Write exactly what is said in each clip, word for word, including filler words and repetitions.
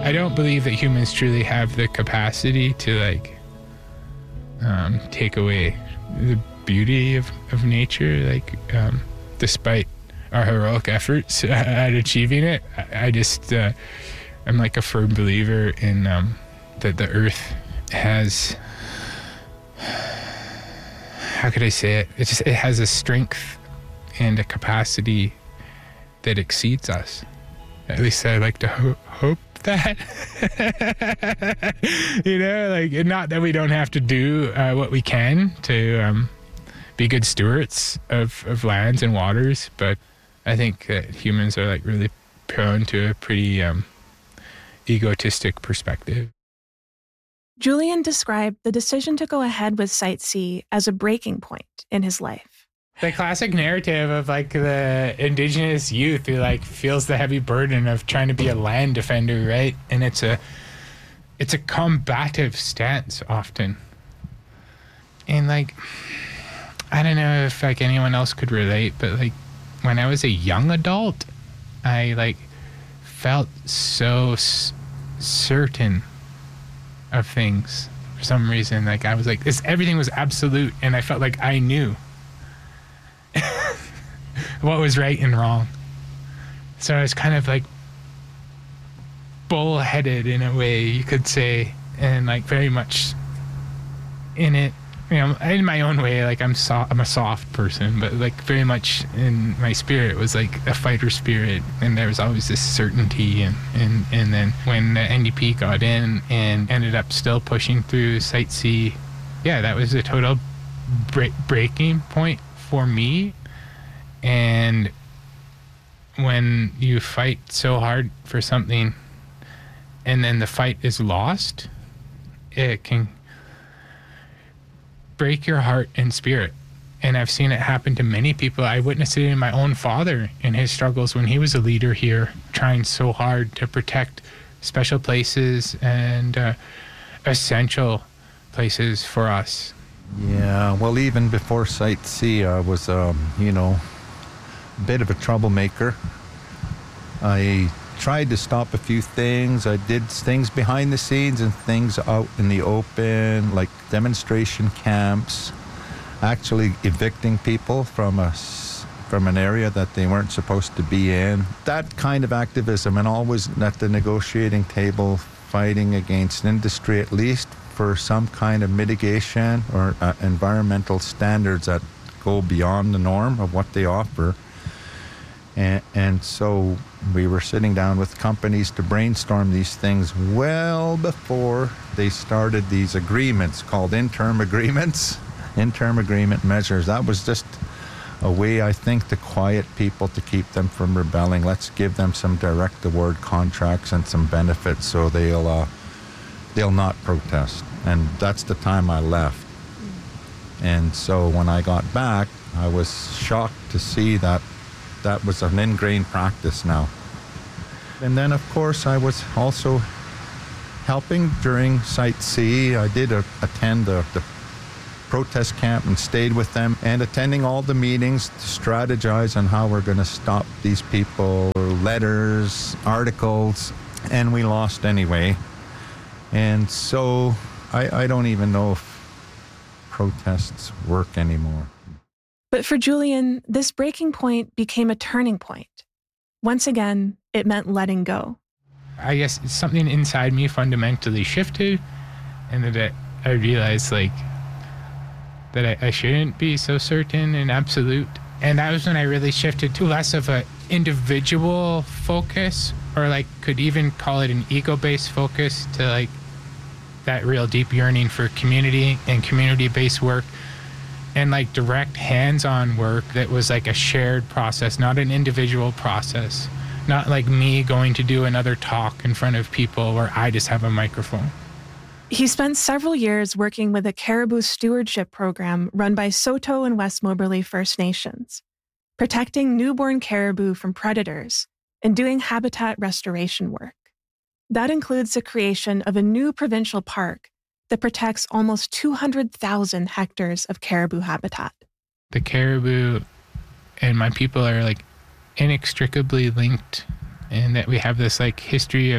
I don't believe that humans truly have the capacity to like um, take away the beauty of, of nature, like um, despite our heroic efforts at achieving it. I, I just, uh, I'm like a firm believer in um, that the earth has, how could I say it? It just, it has a strength and a capacity that exceeds us. At least I like to ho- hope that. You know, like, not that we don't have to do uh, what we can to um, be good stewards of, of lands and waters, but I think that humans are like really prone to a pretty um, egotistic perspective. Julian described the decision to go ahead with Site C as a breaking point in his life. The classic narrative of like the indigenous youth who like feels the heavy burden of trying to be a land defender, right? And it's a it's a combative stance often. And like, I don't know if like anyone else could relate, but like when I was a young adult, I like felt so s- certain of things for some reason. Like I was like, this, everything was absolute, and I felt like I knew what was right and wrong. So I was kind of like bullheaded in a way, you could say, and like very much in it, you know, in my own way. Like I'm so- I'm a soft person, but like very much in my spirit was like a fighter spirit, and there was always this certainty. And and and then when the N D P got in and ended up still pushing through Site C, yeah, that was a total break- breaking point for me. And when you fight so hard for something and then the fight is lost, it can break your heart and spirit. And I've seen it happen to many people. I witnessed it in my own father in his struggles when he was a leader here, trying so hard to protect special places and uh, essential places for us. Yeah, well, even before Site C, I was, um, you know, a bit of a troublemaker. I tried to stop a few things. I did things behind the scenes and things out in the open, like demonstration camps, actually evicting people from a, from an area that they weren't supposed to be in. That kind of activism, and always at the negotiating table fighting against industry, at least for some kind of mitigation or uh, environmental standards that go beyond the norm of what they offer. And, and so we were sitting down with companies to brainstorm these things well before they started these agreements called interim agreements, interim agreement measures. That was just a way, I think, to quiet people, to keep them from rebelling. Let's give them some direct award contracts and some benefits so they'll uh, they'll not protest. And that's the time I left. And so when I got back, I was shocked to see that that was an ingrained practice now. And then, of course, I was also helping during Site C. I did a, attend the, the protest camp and stayed with them, and attending all the meetings to strategize on how we're going to stop these people, letters, articles, and we lost anyway. And so I, I don't even know if protests work anymore. But for Julian, this breaking point became a turning point. Once again, it meant letting go. I guess something inside me fundamentally shifted, and that I realized like that I, I shouldn't be so certain and absolute. And that was when I really shifted to less of an individual focus, or like could even call it an ego-based focus, to like that real deep yearning for community and community-based work, and like direct hands-on work that was like a shared process, not an individual process, not like me going to do another talk in front of people where I just have a microphone. He spent several years working with a caribou stewardship program run by Saulteaux and West Moberly First Nations, protecting newborn caribou from predators and doing habitat restoration work. That includes the creation of a new provincial park that protects almost two hundred thousand hectares of caribou habitat. The caribou and my people are like inextricably linked, and that we have this like history of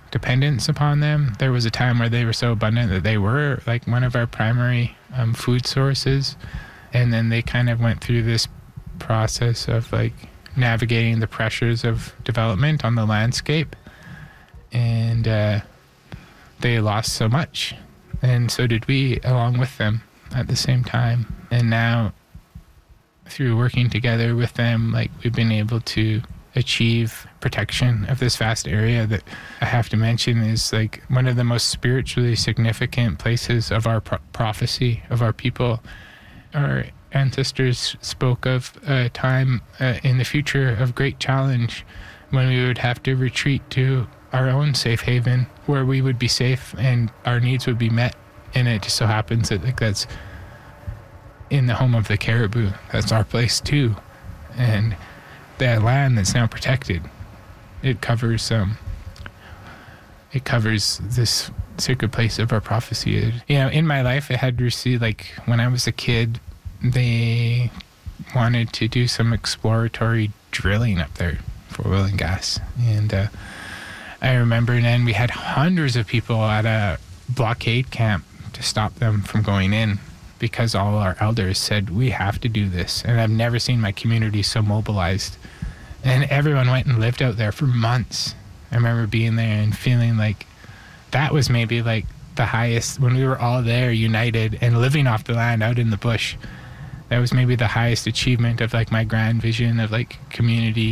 dependence upon them. There was a time where they were so abundant that they were like one of our primary um, food sources. And then they kind of went through this process of like navigating the pressures of development on the landscape. And uh, they lost so much. And so did we, along with them at the same time. And now through working together with them, like we've been able to achieve protection of this vast area that I have to mention is like one of the most spiritually significant places of our pro- prophecy of our people. Our ancestors spoke of a time uh, in the future of great challenge when we would have to retreat to our own safe haven where we would be safe and our needs would be met. And it just so happens that like that's in the home of the caribou. That's our place too. And that land that's now protected, it covers um it covers this sacred place of our prophecy. You know, in my life I had received, like when I was a kid, they wanted to do some exploratory drilling up there for oil and gas. And uh, I remember then we had hundreds of people at a blockade camp to stop them from going in because all our elders said, we have to do this. And I've never seen my community so mobilized. And everyone went and lived out there for months. I remember being there and feeling like that was maybe like the highest, when we were all there united and living off the land out in the bush. That was maybe the highest achievement of like my grand vision of like community